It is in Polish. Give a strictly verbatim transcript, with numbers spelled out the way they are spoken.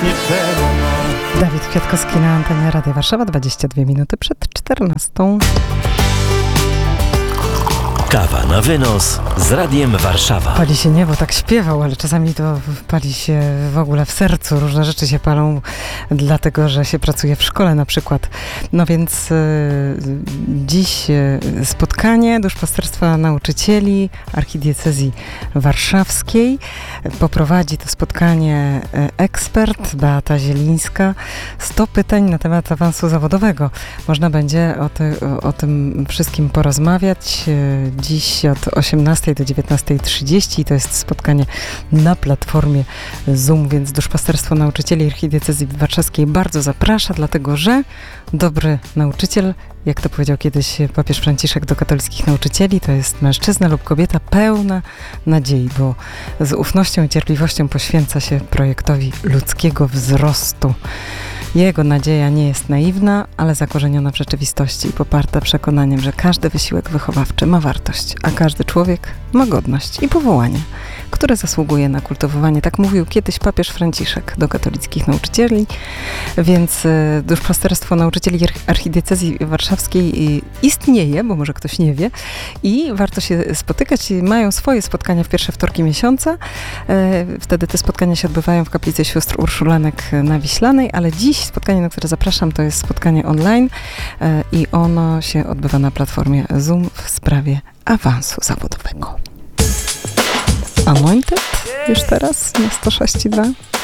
niepełna. Dawid Kwiatkowski na antenie Radia Warszawa, dwadzieścia dwie minuty przed czternastą. Kawa na wynos z Radiem Warszawa. Pali się niebo, tak śpiewał, ale czasami to pali się w ogóle w sercu. Różne rzeczy się palą, dlatego że się pracuje w szkole na przykład. No więc y, dziś y, spotkanie duszpasterstwa nauczycieli Archidiecezji Warszawskiej. Poprowadzi to spotkanie ekspert Beata Zielińska. sto pytań na temat awansu zawodowego. Można będzie o, ty, o, o tym wszystkim porozmawiać. Y, Dziś od osiemnastej do dziewiętnastej trzydzieści. To jest spotkanie na platformie Zoom, więc Duszpasterstwo Nauczycieli Archidiecezji Warszawskiej bardzo zaprasza, dlatego że dobry nauczyciel, jak to powiedział kiedyś papież Franciszek do katolickich nauczycieli, to jest mężczyzna lub kobieta pełna nadziei, bo z ufnością i cierpliwością poświęca się projektowi ludzkiego wzrostu. Jego nadzieja nie jest naiwna, ale zakorzeniona w rzeczywistości i poparta przekonaniem, że każdy wysiłek wychowawczy ma wartość, a każdy człowiek ma godność i powołanie, które zasługuje na kultywowanie. Tak mówił kiedyś papież Franciszek do katolickich nauczycieli, więc Duszpasterstwo Nauczycieli Archidiecezji Warszawskiej istnieje, bo może ktoś nie wie, i warto się spotykać. Mają swoje spotkania w pierwsze wtorki miesiąca. Wtedy te spotkania się odbywają w kaplicy sióstr Urszulanek na Wiślanej, ale dziś spotkanie, na które zapraszam, to jest spotkanie online i ono się odbywa na platformie Zoom w sprawie awansu zawodowego. Anointed już teraz na sto sześć i dwa.